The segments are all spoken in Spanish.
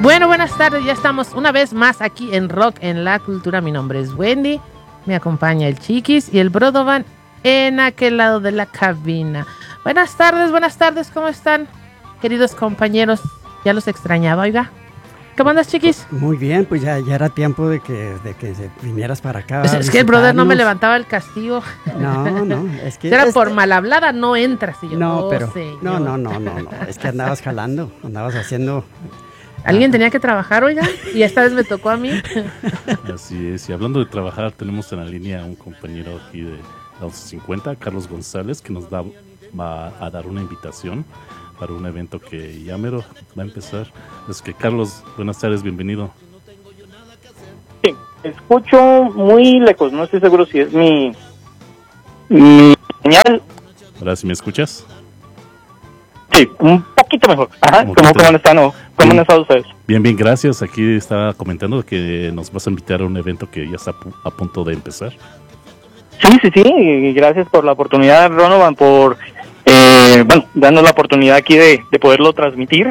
Bueno, buenas tardes, ya estamos una vez más aquí en Rock en la Cultura. Mi nombre es Wendy, me acompaña el Chiquis y el Brodovan en aquel lado de la cabina. Buenas tardes, ¿cómo están, queridos compañeros? Ya los extrañaba, oiga. ¿Cómo andas, Chiquis? Muy bien, pues ya era tiempo de que vinieras para acá. Es que el brother no me levantaba el castigo. No, es que... Era por mal hablada, no entras. Y yo, no, pero... señor. No, es que andabas jalando, andabas haciendo... Alguien tenía que trabajar, oiga, y esta vez me tocó a mí. Así es, y hablando de trabajar, tenemos en la línea a un compañero aquí de la 1150, Carlos González, que nos va a dar una invitación para un evento que ya mero va a empezar. Es que, Carlos, buenas tardes, bienvenido. Sí, escucho muy lejos, no estoy seguro si es mi señal. Ahora, ¿sí me escuchas? Sí, un poquito mejor. Ajá, ¿cómo están o cómo han estado ustedes? Bien, gracias. Aquí estaba comentando que nos vas a invitar a un evento que ya está a punto de empezar. Sí, y gracias por la oportunidad, Ronovan, por darnos la oportunidad aquí de poderlo transmitir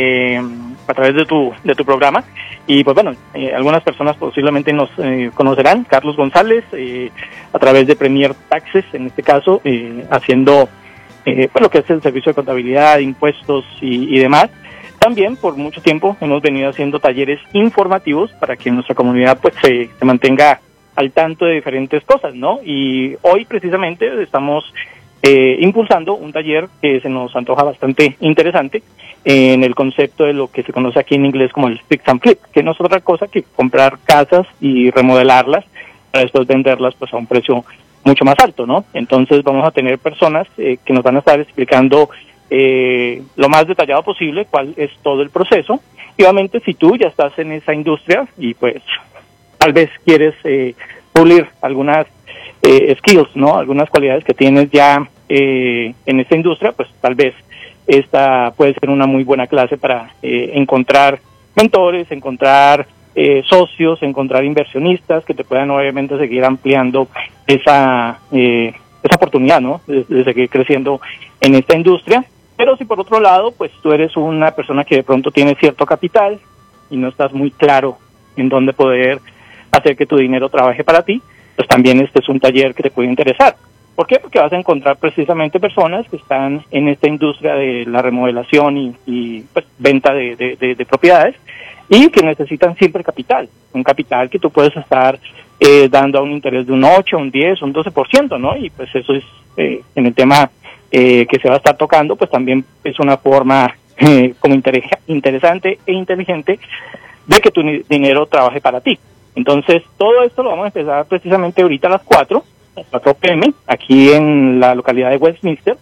a través de tu programa. Y pues algunas personas posiblemente nos conocerán, Carlos González, a través de Premier Taxes, en este caso, haciendo lo que es el servicio de contabilidad, impuestos y demás. También por mucho tiempo hemos venido haciendo talleres informativos para que nuestra comunidad pues se mantenga al tanto de diferentes cosas, ¿no? Y hoy precisamente estamos impulsando un taller que se nos antoja bastante interesante en el concepto de lo que se conoce aquí en inglés como el fix and flip, que no es otra cosa que comprar casas y remodelarlas para después venderlas pues a un precio mucho más alto, ¿no? Entonces vamos a tener personas que nos van a estar explicando lo más detallado posible cuál es todo el proceso. Y obviamente si tú ya estás en esa industria y pues tal vez quieres pulir algunas skills, ¿no? Algunas cualidades que tienes ya en esta industria, pues tal vez esta puede ser una muy buena clase para encontrar mentores, encontrar socios, encontrar inversionistas que te puedan obviamente seguir ampliando esa oportunidad, ¿no? De seguir creciendo en esta industria. Pero si por otro lado, pues tú eres una persona que de pronto tiene cierto capital y no estás muy claro en dónde poder hacer que tu dinero trabaje para ti, pues también este es un taller que te puede interesar. ¿Por qué? Porque vas a encontrar precisamente personas que están en esta industria de la remodelación y pues, venta de propiedades y que necesitan siempre capital, un capital que tú puedes estar dando a un interés de un 8, un 10, un 12%, ¿no? Y pues eso es, en el tema que se va a estar tocando, pues también es una forma como interesante e inteligente de que tu dinero trabaje para ti. Entonces, todo esto lo vamos a empezar precisamente ahorita a las 4 p.m., aquí en la localidad de Westminster,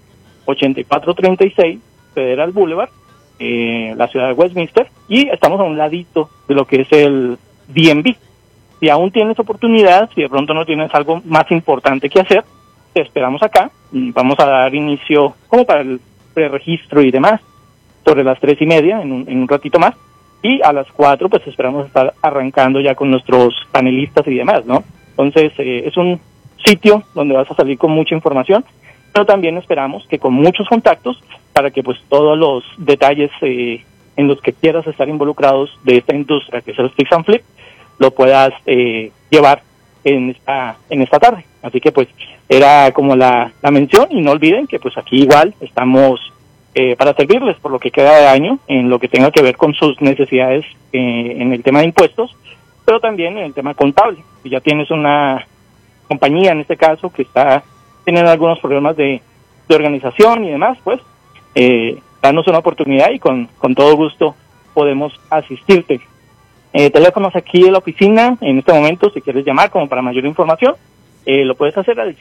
8436 Federal Boulevard, la ciudad de Westminster, y estamos a un ladito de lo que es el DMV. Si aún tienes oportunidad, si de pronto no tienes algo más importante que hacer, te esperamos acá y vamos a dar inicio como para el preregistro y demás sobre las 3:30 en un ratito más. Y a las 4 pues esperamos estar arrancando ya con nuestros panelistas y demás, ¿no? Entonces es un sitio donde vas a salir con mucha información, pero también esperamos que con muchos contactos para que pues todos los detalles en los que quieras estar involucrados de esta industria que es el fix and flip lo puedas llevar en esta tarde. Así que pues era como la mención, y no olviden que pues aquí igual estamos para servirles por lo que queda de año en lo que tenga que ver con sus necesidades en el tema de impuestos, pero también en el tema contable. Si ya tienes una compañía en este caso que está teniendo algunos problemas de organización y demás, pues danos una oportunidad y con todo gusto podemos asistirte. Teléfonos aquí de la oficina en este momento, si quieres llamar como para mayor información, lo puedes hacer al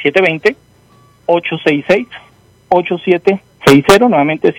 720-866-8760, nuevamente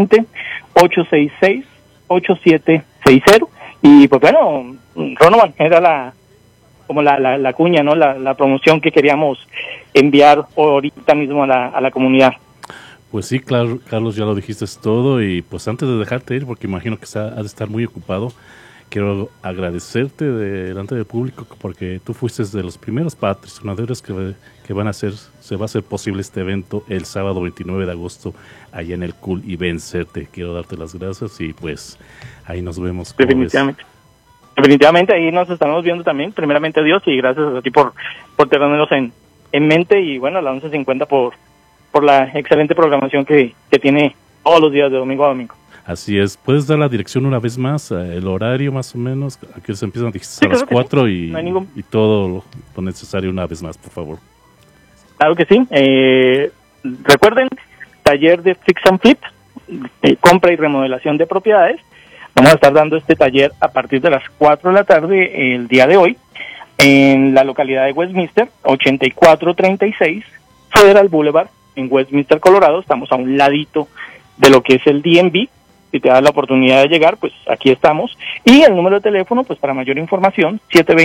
720-866-8760. Y pues bueno, Ronovan, era la cuña, ¿no? La promoción que queríamos enviar ahorita mismo a la comunidad. Pues sí, claro, Carlos, ya lo dijiste todo, y pues antes de dejarte ir, porque imagino que has de estar muy ocupado, quiero agradecerte delante del público porque tú fuiste de los primeros patrocinadores que se va a hacer posible este evento el sábado 29 de agosto allá en el Cool Event Center. Quiero darte las gracias y pues ahí nos vemos. Definitivamente ahí nos estamos viendo también, primeramente Dios, y gracias a ti por tenernos en mente, y bueno, a la 11:50 por la excelente programación que tiene todos los días de domingo a domingo. Así es. ¿Puedes dar la dirección una vez más? El horario más o menos. Aquí se empiezan a las 4 y, no y todo lo necesario una vez más, por favor. Claro que sí. Recuerden, taller de Fix and Flip, compra y remodelación de propiedades. Vamos a estar dando este taller a partir de las 4 de la tarde el día de hoy en la localidad de Westminster, 8436 Federal Boulevard, en Westminster, Colorado. Estamos a un ladito de lo que es el DMV. Si te da la oportunidad de llegar, pues aquí estamos. Y el número de teléfono, pues para mayor información,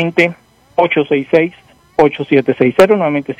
720-866-8760, nuevamente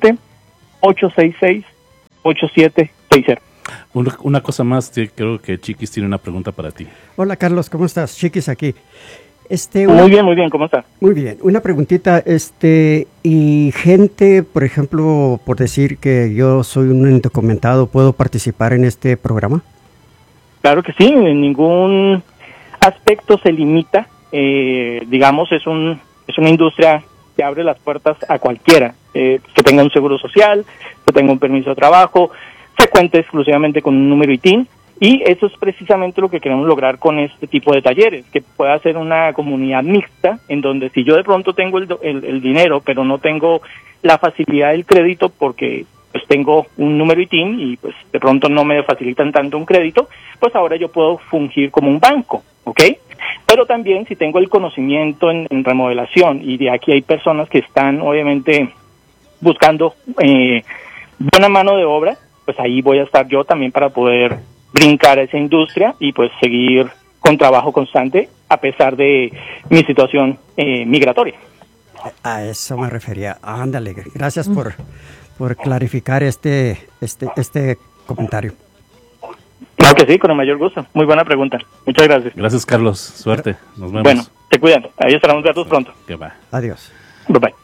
720-866-8760. Una cosa más, creo que Chiquis tiene una pregunta para ti. Hola Carlos, ¿cómo estás? Chiquis aquí. Muy bien, ¿cómo estás? Muy bien, una preguntita, y gente, por ejemplo, por decir que yo soy un indocumentado, ¿puedo participar en este programa? Claro que sí, en ningún aspecto se limita, digamos, es una industria que abre las puertas a cualquiera, que tenga un seguro social, que tenga un permiso de trabajo, se cuente exclusivamente con un número ITIN. Y eso es precisamente lo que queremos lograr con este tipo de talleres, que pueda ser una comunidad mixta, en donde si yo de pronto tengo el dinero, pero no tengo la facilidad del crédito porque pues tengo un número ITIN y pues de pronto no me facilitan tanto un crédito, pues ahora yo puedo fungir como un banco, ¿ok? Pero también si tengo el conocimiento en remodelación, y de aquí hay personas que están obviamente buscando buena mano de obra, pues ahí voy a estar yo también para poder brincar a esa industria y pues seguir con trabajo constante a pesar de mi situación migratoria. A eso me refería. Ándale, gracias por clarificar este comentario. Claro que sí, con el mayor gusto. Muy buena pregunta. Muchas gracias. Gracias, Carlos. Suerte. Nos vemos. Bueno, te cuidan. Ahí estaremos verlos pronto. Que va. Adiós. Bye bye.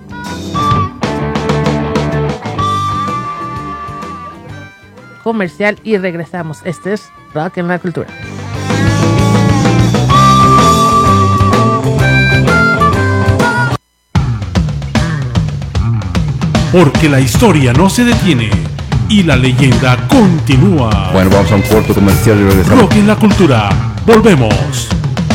Comercial y regresamos. Este es Rock en la Cultura. Porque la historia no se detiene y la leyenda continúa. Bueno, vamos a un corto comercial y regresamos. Rock en la Cultura. Volvemos.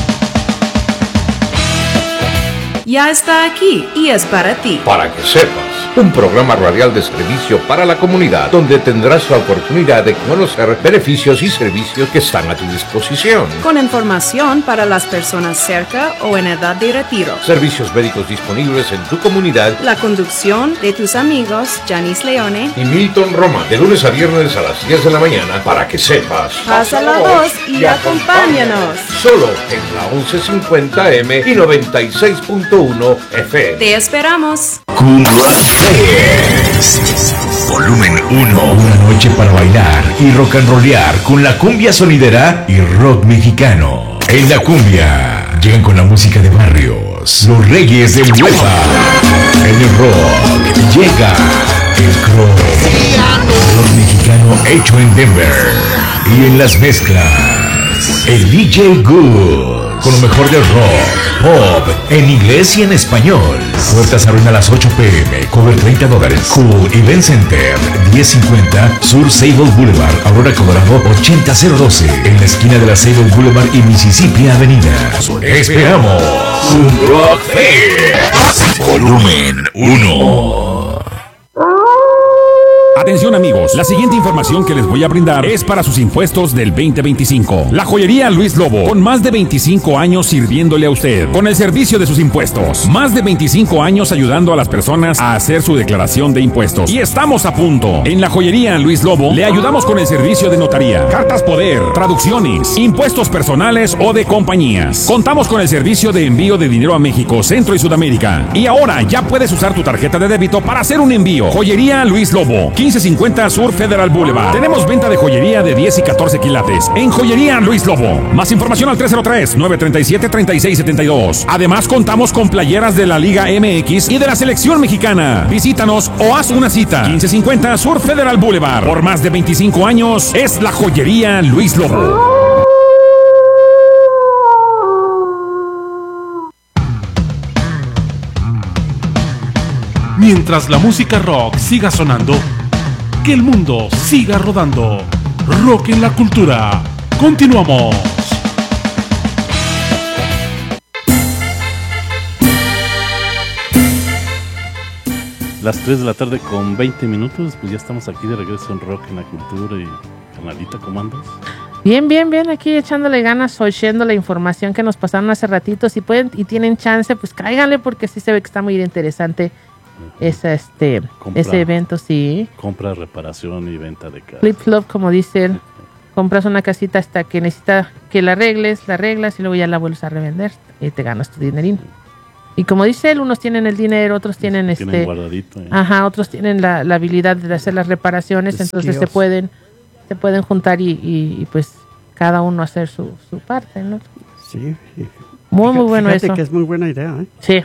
Ya está aquí y es para ti. Para que sepas, un programa radial de servicio para la comunidad, donde tendrás la oportunidad de conocer beneficios y servicios que están a tu disposición. Con información para las personas cerca o en edad de retiro. Servicios médicos disponibles en tu comunidad. La conducción de tus amigos Janice Leone y Milton Roma, de lunes a viernes a las 10 de la mañana, para que sepas. Pasa la voz y acompáñanos. Solo en la 1150M y 96.1 FM. Te esperamos. Cool Rock Fest. Volumen 1. Una noche para bailar y rock and rollear con la cumbia sonidera y rock mexicano. En la cumbia llegan con la música de barrios, los reyes del huepa. En el rock llega el crow, rock mexicano hecho en Denver. Y en las mezclas, el DJ Good, con lo mejor del rock, pop, en inglés y en español. Puertas abren a las 8 p.m. Cover $30. Cool Event Center, 1050 Sur Sable Boulevard, Aurora, Colorado, 80012. En la esquina de la Sable Boulevard y Mississippi Avenida. Esperamos un Rock Fest. Volumen 1. Atención amigos, la siguiente información que les voy a brindar es para sus impuestos del 2025. La joyería Luis Lobo, con más de 25 años sirviéndole a usted, con el servicio de sus impuestos. Más de 25 años ayudando a las personas a hacer su declaración de impuestos. Y estamos a punto. En la joyería Luis Lobo le ayudamos con el servicio de notaría, cartas poder, traducciones, impuestos personales o de compañías. Contamos con el servicio de envío de dinero a México, Centro y Sudamérica. Y ahora ya puedes usar tu tarjeta de débito para hacer un envío. Joyería Luis Lobo, 15 1550 Sur Federal Boulevard. Tenemos venta de joyería de 10 y 14 quilates en Joyería Luis Lobo. Más información al 303-937-3672. Además, contamos con playeras de la Liga MX y de la Selección Mexicana. Visítanos o haz una cita. 1550 Sur Federal Boulevard. Por más de 25 años es la Joyería Luis Lobo. Mientras la música rock siga sonando, que el mundo siga rodando. Rock en la cultura. Continuamos. Las 3 de la tarde con 20 minutos, pues ya estamos aquí de regreso en Rock en la Cultura. Y carnalita, ¿cómo andas? Bien, aquí echándole ganas, oyendo la información que nos pasaron hace ratito. Si pueden y tienen chance, pues cáiganle, porque sí se ve que está muy interesante ese evento, sí. Compra, reparación y venta de casa. Flip-flop, como dicen. Compras una casita hasta que necesita que la arregles y luego ya la vuelves a revender y te ganas tu dinerín. Y como dice él, unos tienen el dinero, otros tienen guardadito. Otros tienen la habilidad de hacer las reparaciones, entonces se pueden juntar y pues cada uno hacer su parte, ¿no? Sí. Muy bueno fíjate eso. Que es muy buena idea, ¿eh? Sí.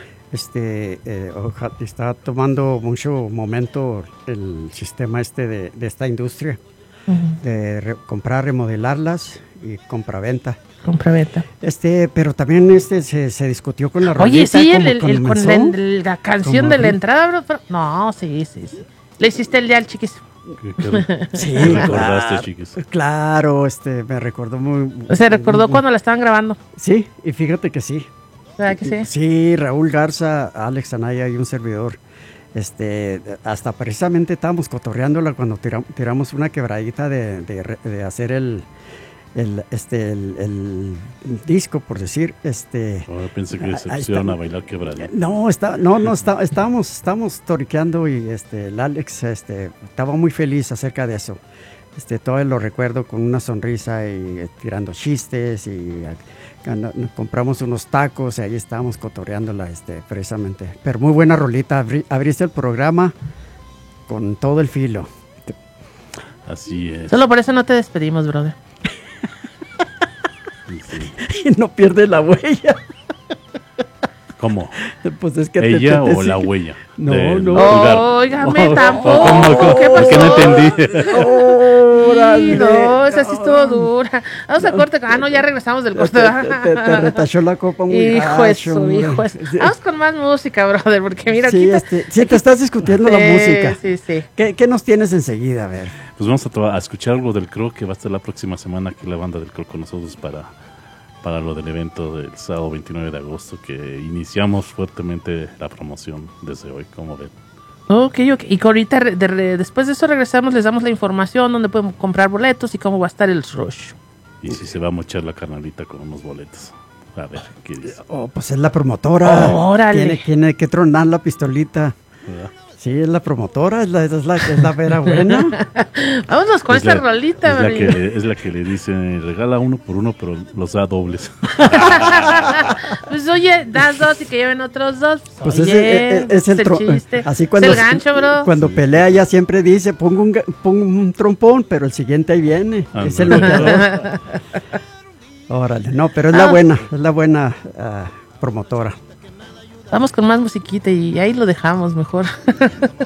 Está tomando mucho momento el sistema de esta industria, de comprar, remodelarlas y compra-venta. Pero también se discutió con la rolita. Oye, sí, con la canción de la entrada, bro. No, sí. Le hiciste el día al chiquis. Sí, ¿Me recordaste, chiquis? Claro, me recordó muy... Se recordó cuando la estaban grabando. Sí, y fíjate que sí. ¿Verdad que sí? Sí, Raúl Garza, Alex Anaya y un servidor. Hasta precisamente estábamos cotorreándola cuando tiramos una quebradita de hacer el disco, por decir. Pensé que se pusieron a bailar quebradita. Estábamos toriqueando y el Alex estaba muy feliz acerca de eso. Todavía lo recuerdo con una sonrisa y tirando chistes y compramos unos tacos y ahí estábamos cotorreándola precisamente. Pero muy buena rolita, abriste el programa con todo el filo. Así es. Solo por eso no te despedimos, brother. Sí. Y no pierdes la huella. ¿Cómo? Pues es que ¿ella o la huella? No. Óigame, tampoco. ¿Qué pasó? Es que no entendí. Sí, no, esa sí estuvo dura. Vamos a corte. No, ya regresamos del corte. Te retachó la copa muy hijo eso. Vamos con más música, brother, porque mira, sí, sí, te estás discutiendo la música. Sí. ¿Qué nos tienes enseguida? A ver. Pues vamos a escuchar algo del Crow, que va a estar la próxima semana aquí la banda del Crow con nosotros para lo del evento del sábado 29 de agosto, que iniciamos fuertemente la promoción desde hoy, como ven. Ok. Y ahorita, después de eso regresamos, les damos la información, dónde pueden comprar boletos y cómo va a estar el rush. Y si se va a mochar la carnalita con unos boletos. A ver, ¿qué dice? Pues es la promotora. Órale. Tiene que tronar la pistolita. ¿Verdad? Sí, es la promotora, es la vera buena. Vámonos con esta rolita, es la que le dice, regala uno por uno, pero los da dobles. Pues oye, das dos y que lleven otros dos. Pues oye, es el chiste. Así cuando, es el gancho, bro. Cuando pelea ella siempre dice, pongo un trompón, pero el siguiente ahí viene. Es el luchador. Órale, no, pero es la buena promotora. Vamos con más musiquita y ahí lo dejamos mejor.